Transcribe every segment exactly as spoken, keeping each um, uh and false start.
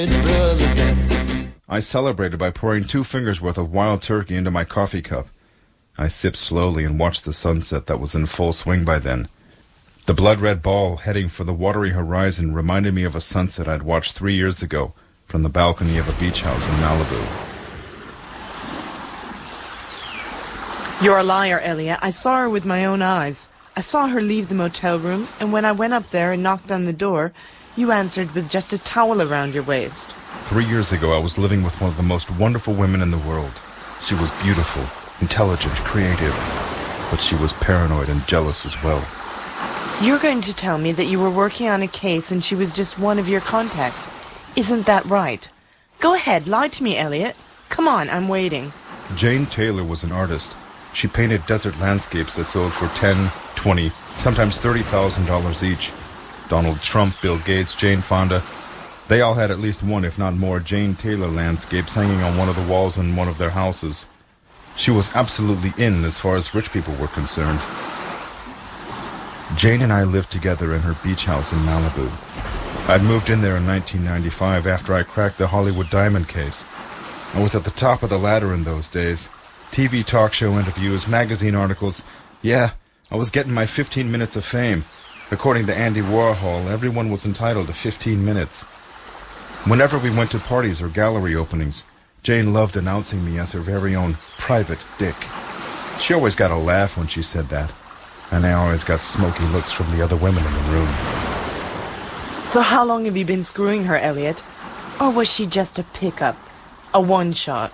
I celebrated by pouring two fingers worth of wild turkey into my coffee cup. I sipped slowly and watched the sunset that was in full swing by then. The blood-red ball heading for the watery horizon reminded me of a sunset I'd watched three years ago from the balcony of a beach house in Malibu. You're a liar, Elliot. I saw her with my own eyes. I saw her leave the motel room, and when I went up there and knocked on the door, you answered with just a towel around your waist. Three years ago, I was living with one of the most wonderful women in the world. She was beautiful, intelligent, creative, but she was paranoid and jealous as well. You're going to tell me that you were working on a case and she was just one of your contacts. Isn't that right? Go ahead, lie to me, Elliot. Come on, I'm waiting. Jane Taylor was an artist. She painted desert landscapes that sold for ten, twenty, sometimes thirty thousand dollars each. Donald Trump, Bill Gates, Jane Fonda, they all had at least one, if not more, Jane Taylor landscapes hanging on one of the walls in one of their houses. She was absolutely in as far as rich people were concerned. Jane and I lived together in her beach house in Malibu. I'd moved in there in nineteen ninety-five after I cracked the Hollywood Diamond case. I was at the top of the ladder in those days. T V talk show interviews, magazine articles. Yeah, I was getting my fifteen minutes of fame. According to Andy Warhol, everyone was entitled to fifteen minutes. Whenever we went to parties or gallery openings, Jane loved announcing me as her very own private dick. She always got a laugh when she said that, and I always got smoky looks from the other women in the room. So how long have you been screwing her, Elliot? Or was she just a pickup? A one-shot?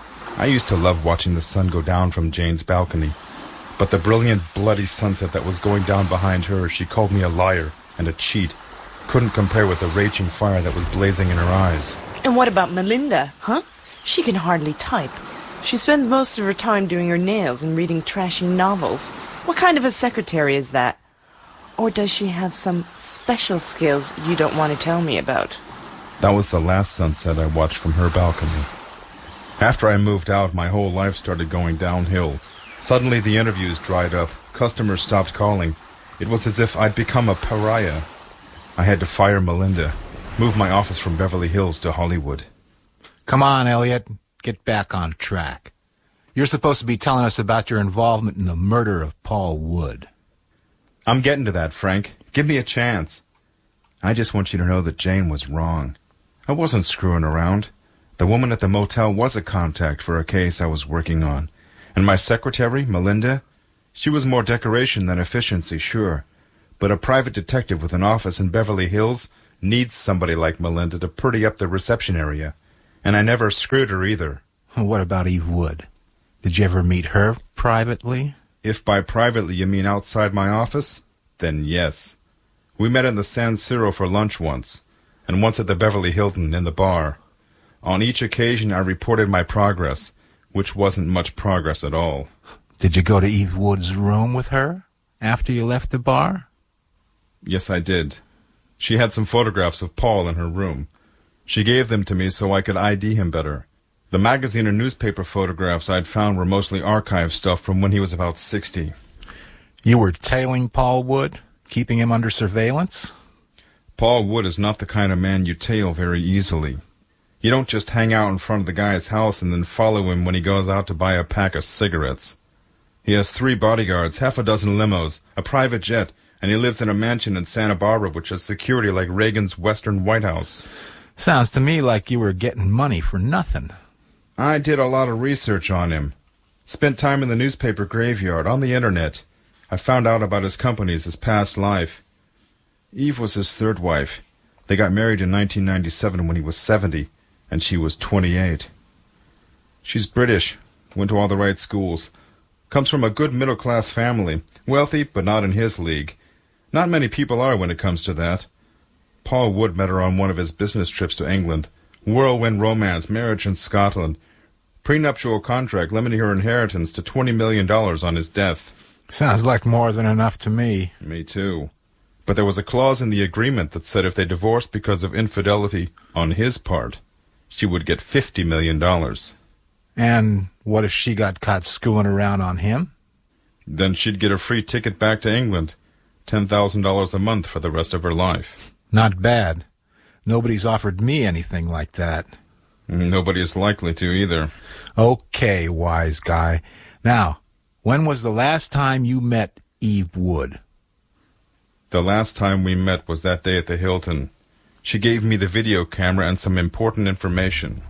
I used to love watching the sun go down from Jane's balcony, but the brilliant, bloody sunset that was going down behind her, she called me a liar and a cheat. Couldn't compare with the raging fire that was blazing in her eyes. And what about Melinda, huh? She can hardly type. She spends most of her time doing her nails and reading trashy novels. What kind of a secretary is that? Or does she have some special skills you don't want to tell me about? That was the last sunset I watched from her balcony. After I moved out, my whole life started going downhill. Suddenly the interviews dried up. Customers stopped calling. It was as if I'd become a pariah. I had to fire Melinda, move my office from Beverly Hills to Hollywood. Come on, Elliot. Get back on track. You're supposed to be telling us about your involvement in the murder of Paul Wood. I'm getting to that, Frank. Give me a chance. I just want you to know that Jane was wrong. I wasn't screwing around. The woman at the motel was a contact for a case I was working on. And my secretary, Melinda, she was more decoration than efficiency, sure. But a private detective with an office in Beverly Hills needs somebody like Melinda to pretty up the reception area. And I never screwed her either. What about Eve Wood? Did you ever meet her privately? If by privately you mean outside my office, then yes. We met in the San Siro for lunch once, and once at the Beverly Hilton in the bar. On each occasion I reported my progress, which wasn't much progress at all. Did you go to Eve Wood's room with her after you left the bar? Yes, I did. She had some photographs of Paul in her room. She gave them to me so I could I D him better. The magazine and newspaper photographs I'd found were mostly archive stuff from when he was about sixty. You were tailing Paul Wood, keeping him under surveillance? Paul Wood is not the kind of man you tail very easily. You don't just hang out in front of the guy's house and then follow him when he goes out to buy a pack of cigarettes. He has three bodyguards, half a dozen limos, a private jet, and he lives in a mansion in Santa Barbara which has security like Reagan's Western White House. Sounds to me like you were getting money for nothing. I did a lot of research on him. Spent time in the newspaper graveyard, on the internet. I found out about his companies, his past life. Eve was his third wife. They got married in nineteen ninety-seven when he was seventy, and she was twenty-eight. She's British, went to all the right schools. Comes from a good middle-class family, wealthy but not in his league. Not many people are when it comes to that. Paul Wood met her on one of his business trips to England. Whirlwind romance, marriage in Scotland. Prenuptial contract limiting her inheritance to twenty million dollars on his death. Sounds like more than enough to me. Me too. But there was a clause in the agreement that said if they divorced because of infidelity on his part, she would get fifty million dollars. And what if she got caught screwing around on him? Then she'd get a free ticket back to England. ten thousand dollars a month for the rest of her life. Not bad. Nobody's offered me anything like that. Nobody is likely to either. Okay, wise guy. Now, when was the last time you met Eve Wood? The last time we met was that day at the Hilton. She gave me the video camera and some important information.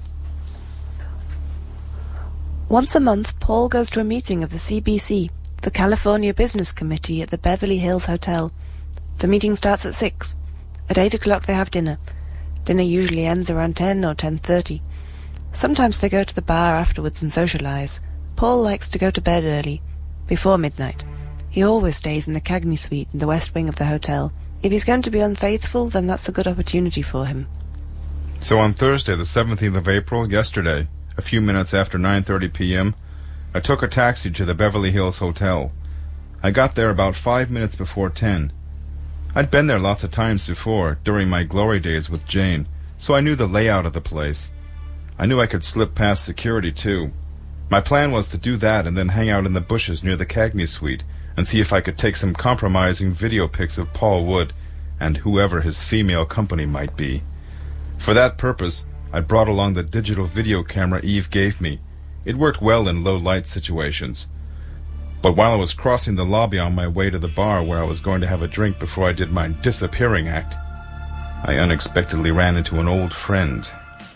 Once a month, Paul goes to a meeting of the C B C, the California Business Committee, at the Beverly Hills Hotel. The meeting starts at six. At eight o'clock they have dinner. Dinner usually ends around ten or ten thirty. Sometimes they go to the bar afterwards and socialize. Paul likes to go to bed early, before midnight. He always stays in the Cagney suite in the west wing of the hotel. If he's going to be unfaithful, then that's a good opportunity for him. So on Thursday, the seventeenth of April, yesterday, a few minutes after nine thirty p.m., I took a taxi to the Beverly Hills Hotel. I got there about five minutes before ten. I'd been there lots of times before, during my glory days with Jane, so I knew the layout of the place. I knew I could slip past security, too. My plan was to do that and then hang out in the bushes near the Cagney suite and see if I could take some compromising video pics of Paul Wood and whoever his female company might be. For that purpose, I brought along the digital video camera Eve gave me. It worked well in low-light situations. But while I was crossing the lobby on my way to the bar where I was going to have a drink before I did my disappearing act, I unexpectedly ran into an old friend.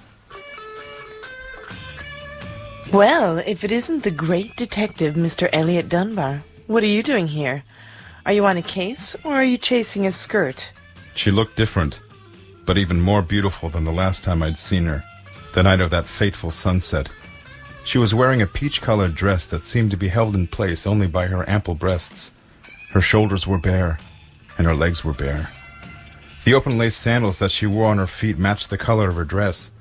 Well, if it isn't the great detective, Mister Elliot Dunbar. What are you doing here? Are you on a case, or are you chasing a skirt? She looked different, but even more beautiful than the last time I'd seen her, the night of that fateful sunset. She was wearing a peach-colored dress that seemed to be held in place only by her ample breasts. Her shoulders were bare, and her legs were bare. The open-lace sandals that she wore on her feet matched the color of her dress.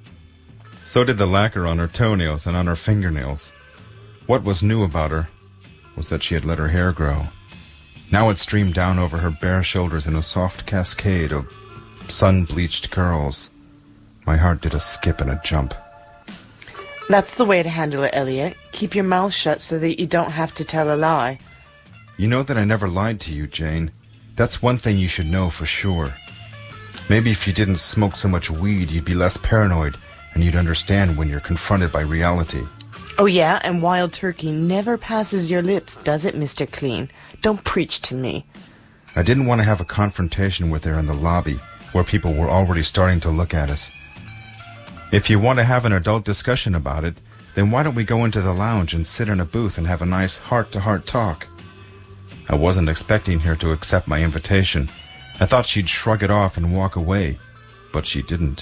So did the lacquer on her toenails and on her fingernails. What was new about her was that she had let her hair grow. Now it streamed down over her bare shoulders in a soft cascade of sun-bleached curls. My heart did a skip and a jump. That's the way to handle it, Elliot. Keep your mouth shut so that you don't have to tell a lie. You know that I never lied to you, Jane. That's one thing you should know for sure. Maybe if you didn't smoke so much weed, you'd be less paranoid, and you'd understand when you're confronted by reality. Oh yeah, and wild turkey never passes your lips, does it, Mister Clean? Don't preach to me. I didn't want to have a confrontation with her in the lobby, where people were already starting to look at us. If you want to have an adult discussion about it, then why don't we go into the lounge and sit in a booth and have a nice heart-to-heart talk? I wasn't expecting her to accept my invitation. I thought she'd shrug it off and walk away, but she didn't.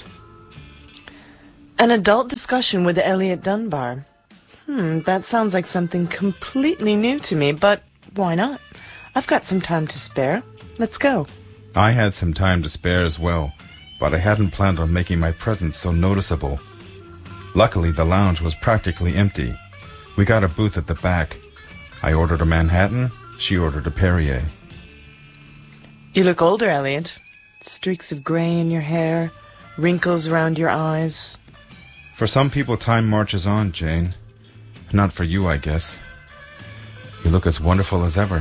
An adult discussion with Elliot Dunbar. Hmm, that sounds like something completely new to me, but why not? I've got some time to spare. Let's go. I had some time to spare as well, but I hadn't planned on making my presence so noticeable. Luckily, the lounge was practically empty. We got a booth at the back. I ordered a Manhattan, she ordered a Perrier. You look older, Elliot. Streaks of gray in your hair, wrinkles around your eyes. For some people, time marches on, Jane. Not for you, I guess. You look as wonderful as ever.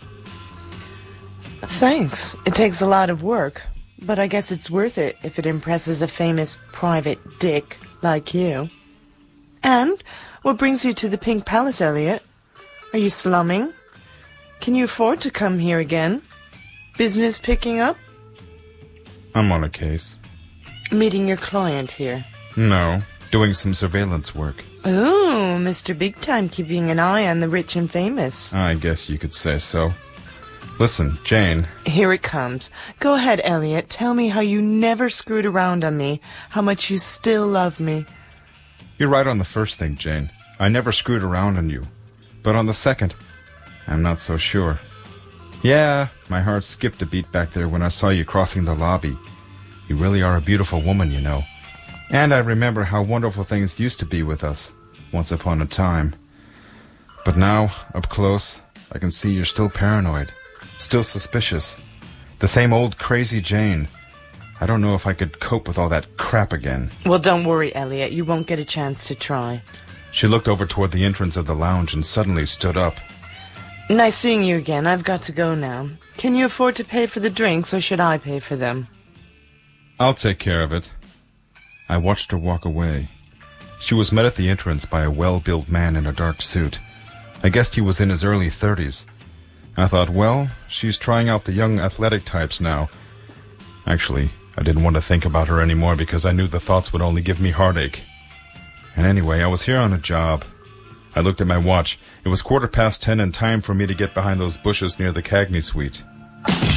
Thanks. It takes a lot of work, but I guess it's worth it if it impresses a famous private dick like you. And what brings you to the Pink Palace, Elliot? Are you slumming? Can you afford to come here again? Business picking up? I'm on a case. Meeting your client here? No, doing some surveillance work. Oh, Mister Big Time, keeping an eye on the rich and famous. I guess you could say so. Listen, Jane. Here it comes. Go ahead, Elliot. Tell me how you never screwed around on me, how much you still love me. You're right on the first thing, Jane. I never screwed around on you. But on the second, I'm not so sure. Yeah, my heart skipped a beat back there when I saw you crossing the lobby. You really are a beautiful woman, you know. And I remember how wonderful things used to be with us, once upon a time. But now, up close, I can see you're still paranoid, still suspicious. The same old crazy Jane. I don't know if I could cope with all that crap again. Well, don't worry, Elliot. You won't get a chance to try. She looked over toward the entrance of the lounge and suddenly stood up. Nice seeing you again. I've got to go now. Can you afford to pay for the drinks, or should I pay for them? I'll take care of it. I watched her walk away. She was met at the entrance by a well-built man in a dark suit. I guessed he was in his early thirties. I thought, well, she's trying out the young athletic types now. Actually, I didn't want to think about her anymore because I knew the thoughts would only give me heartache. And anyway, I was here on a job. I looked at my watch. It was quarter past ten and time for me to get behind those bushes near the Cagney suite.